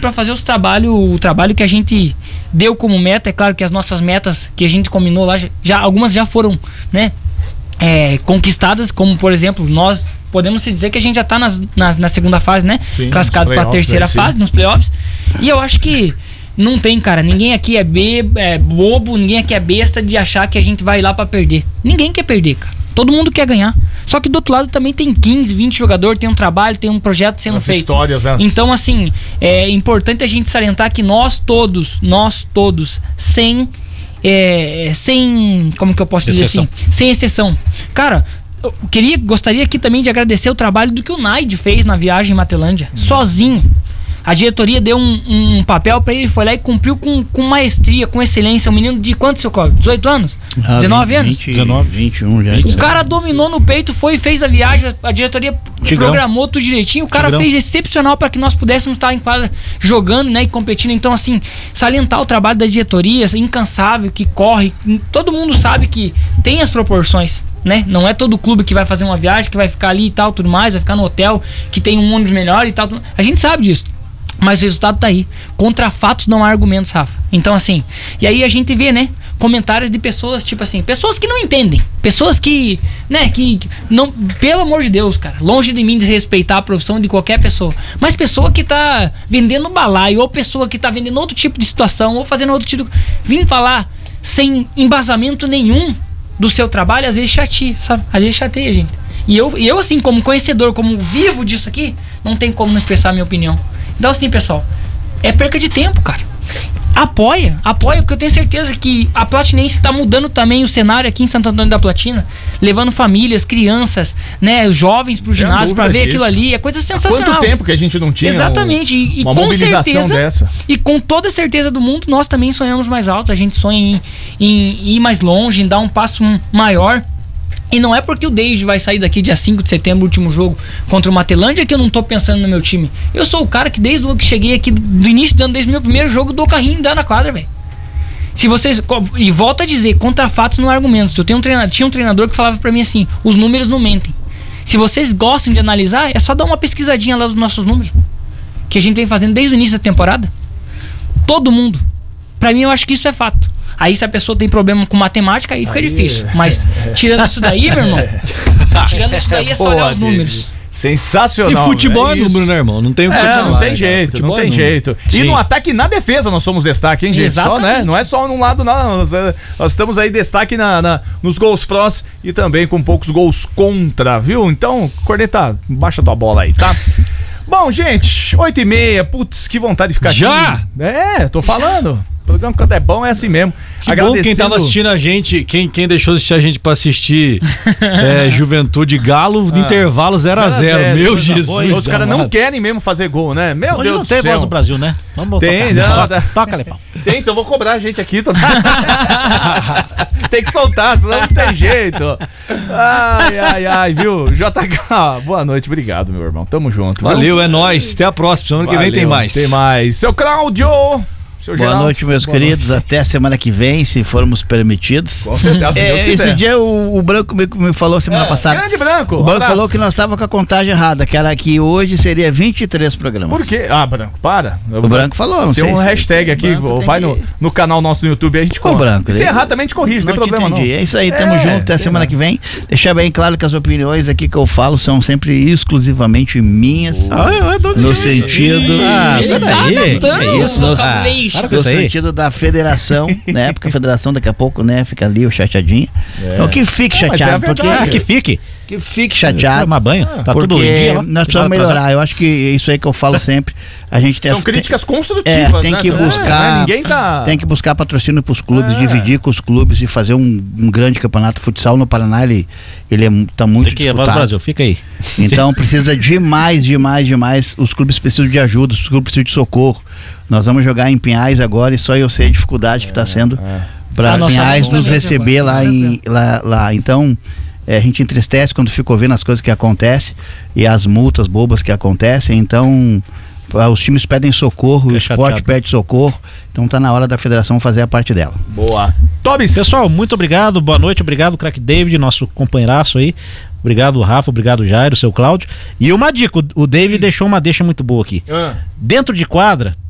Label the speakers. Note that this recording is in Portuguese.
Speaker 1: para fazer o trabalho que a gente deu como meta. É claro que as nossas metas que a gente combinou lá, algumas já foram, né, conquistadas, como por exemplo, nós podemos dizer que a gente já tá na segunda fase, né? Sim, classificado para a terceira fase, nos playoffs. E eu acho que não tem, cara, ninguém aqui é bobo, ninguém aqui é besta de achar que a gente vai lá para perder. Ninguém quer perder, cara. Todo mundo quer ganhar. Só que do outro lado também tem 15, 20 jogadores, tem um trabalho, tem um projeto sendo feito. Histórias, né? Então, assim, é importante a gente salientar que nós todos, sem como que eu posso dizer assim? Sem exceção. Cara, eu gostaria aqui também de agradecer o trabalho do que o Naide fez na viagem em Matelândia, sozinho. A diretoria deu um papel pra ele, foi lá e cumpriu com maestria, com excelência. Um menino de quanto, seu Cláudio? 18 anos? 19 anos?
Speaker 2: 19, 21 já.
Speaker 1: O cara dominou no peito, foi e fez a viagem, a diretoria programou tudo direitinho. O cara fez excepcional para que nós pudéssemos estar em quadra jogando, né, e competindo. Então, assim, salientar o trabalho da diretoria, incansável, que corre. Todo mundo sabe que tem as proporções, né? Não é todo clube que vai fazer uma viagem, que vai ficar ali e tal, tudo mais, vai ficar no hotel, que tem um ônibus melhor e tal. A gente sabe disso. Mas o resultado tá aí. Contra fatos não há argumentos, Rafa. Então, assim, e aí a gente vê, né, comentários de pessoas, tipo assim, pessoas que não entendem. Pessoas que, né, que não, pelo amor de Deus, cara, longe de mim desrespeitar a profissão de qualquer pessoa. Mas pessoa que tá vendendo balaio, ou pessoa que tá vendendo outro tipo de situação, ou fazendo outro tipo de... Vim falar sem embasamento nenhum do seu trabalho, às vezes chateia, sabe? Às vezes chateia, gente. E eu, assim, como conhecedor, como vivo disso aqui, não tem como não expressar a minha opinião. Então, assim, pessoal, é perca de tempo, cara. Apoia, porque eu tenho certeza que a Platinense está mudando também o cenário aqui em Santo Antônio da Platina, levando famílias, crianças, né, jovens pro ginásio para ver aquilo ali. É coisa sensacional.
Speaker 3: Há quanto tempo que a gente não tinha
Speaker 1: exatamente,
Speaker 3: uma
Speaker 1: com
Speaker 3: mobilização
Speaker 1: certeza,
Speaker 3: dessa?
Speaker 1: E com toda a certeza do mundo, nós também sonhamos mais alto. A gente sonha em ir mais longe, em dar um passo maior. E não é porque o David vai sair daqui dia 5 de setembro, último jogo, contra o Matelândia, que eu não tô pensando no meu time. Eu sou o cara que desde o que cheguei aqui, do início do ano, desde o meu primeiro jogo, dou carrinho e dá na quadra, velho. Se vocês... E volto a dizer, contra fatos não há argumentos. Eu tinha um treinador que falava pra mim assim, os números não mentem. Se vocês gostam de analisar, é só dar uma pesquisadinha lá dos nossos números, que a gente vem fazendo desde o início da temporada. Todo mundo. Pra mim, eu acho que isso é fato. Aí se a pessoa tem problema com matemática, aí fica difícil. Mas tirando isso daí, meu irmão, tirando isso daí é só olhar os números.
Speaker 3: Sensacional.
Speaker 2: E futebol é número, né, irmão? Não tem o que falar.
Speaker 3: Não tem jeito, não tem jeito. E no ataque e na defesa nós somos destaque, hein, gente?
Speaker 1: Exatamente.
Speaker 3: Só, né? Não é só num lado, não. Nós estamos aí destaque nos gols prós e também com poucos gols contra, viu? Então, Corneta, baixa tua bola aí, tá? Bom, gente, 8h30, putz, que vontade de ficar
Speaker 2: já?
Speaker 3: aqui. Tô falando. O programa quando é bom é assim mesmo.
Speaker 2: Que bom quem tava assistindo a gente, quem deixou de assistir a gente pra assistir Juventude Galo, intervalo 0x0. Meu Jesus.
Speaker 3: Os caras não querem mesmo fazer gol, né? Meu
Speaker 2: hoje
Speaker 3: Deus
Speaker 2: não
Speaker 3: do céu.
Speaker 2: tem voz do Brasil, né? Vamos
Speaker 3: tem,
Speaker 2: toca, Lepão.
Speaker 3: Tem, então eu vou cobrar a gente aqui. Tem que soltar, senão não tem jeito. Ai, viu? JK, boa noite, obrigado, meu irmão. Tamo junto.
Speaker 2: Valeu, é nóis. Até a próxima. Semana que vem tem mais.
Speaker 3: Tem mais. Seu Cláudio.
Speaker 4: Boa noite, meus queridos. Até semana que vem, se formos permitidos.
Speaker 3: Com certeza, se Deus quiser.
Speaker 4: Esse dia o Branco me falou semana passada.
Speaker 3: Grande Branco.
Speaker 4: O Branco falou que nós estávamos com a contagem errada, que era que hoje seria 23 programas.
Speaker 3: Por quê? Branco, para.
Speaker 4: O Branco falou, não sei.
Speaker 3: Tem um hashtag aqui, vai no canal nosso no YouTube e a gente conta.
Speaker 4: Branco,
Speaker 3: se errar também te corrige, não tem problema não.
Speaker 4: É isso aí, tamo junto até semana que vem. Deixar bem claro que as opiniões aqui que eu falo são sempre exclusivamente minhas. No sentido... No sentido da federação, né? Porque a federação daqui a pouco, né, fica ali o chateadinho. Então que fique chateado, que fique chateado.
Speaker 2: Tomar banho, tá tudo em dia lá.
Speaker 4: Nós precisamos melhorar. Eu acho que isso aí que eu falo sempre, a gente
Speaker 3: são críticas construtivas,
Speaker 4: tem que buscar, tem que buscar patrocínio para os clubes, dividir com os clubes e fazer um grande campeonato. Futsal no Paraná, ele tá muito disputado.
Speaker 2: Brasil, fica aí.
Speaker 4: Então precisa demais. Os clubes precisam de ajuda, os clubes precisam de socorro. Nós vamos jogar em Pinhais agora e só eu sei a dificuldade que está sendo para Pinhais nos receber lá. Então, a gente entristece quando fica ouvindo as coisas que acontecem e as multas bobas que acontecem. Então, os times pedem socorro, o esporte pede socorro. Então tá na hora da federação fazer a parte dela.
Speaker 3: Boa. Tobis.
Speaker 2: Pessoal, muito obrigado, boa noite, obrigado, craque David, nosso companheiraço aí. Obrigado, Rafa, obrigado, Jairo, seu Cláudio. E uma dica, o David deixou uma deixa muito boa aqui. Dentro de quadra,